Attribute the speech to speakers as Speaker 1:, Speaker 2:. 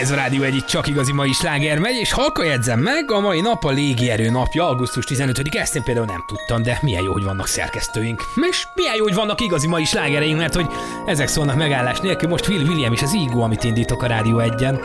Speaker 1: Ez a Rádió egy csak igazi mai sláger megy, és halka jegyzem meg, a mai nap a légierő napja, augusztus 15-e, ezt én például nem tudtam, de milyen jó, hogy vannak szerkesztőink. És milyen jó, hogy vannak igazi mai slágereink, mert hogy ezek szólnak megállás nélkül, most Will William és az Ego, amit indítok a Rádió 1-en.